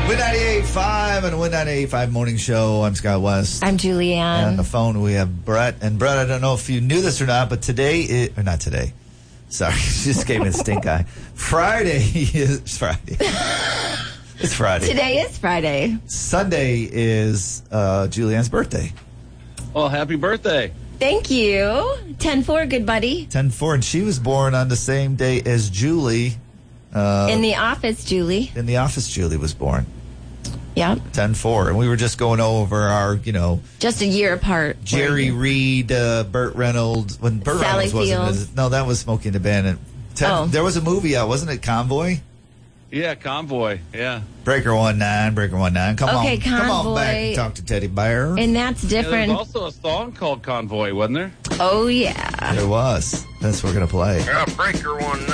Win 98.5 and Win 98.5 Morning Show. I'm Scott West. I'm Julianne. And on the phone we have Brett. And Brett, I don't know if you knew this or not, but today is... Or not today. Sorry, she just gave me a stink eye. Friday is Friday. It's Friday. Today is Friday. Sunday is Julianne's birthday. Well, happy birthday. Thank you. 10-4, good buddy. 10-4, and she was born on the same day as Julie. In the office, Julie. In the office, Julie was born. Yep. 10-4. And we were just going over our, just a year apart. Jerry Reed, Burt Reynolds. When Burt Sally Reynolds wasn't. No, that was Smokey and the Bandit. There was a movie out, wasn't it? Convoy? Yeah, Convoy. Yeah. Breaker 19. Come on. Okay, Come on Convoy. back and talk to Teddy Bear. And that's different. There's also a song called Convoy, wasn't there? Oh, yeah. There was. That's what we're going to play. Breaker 19.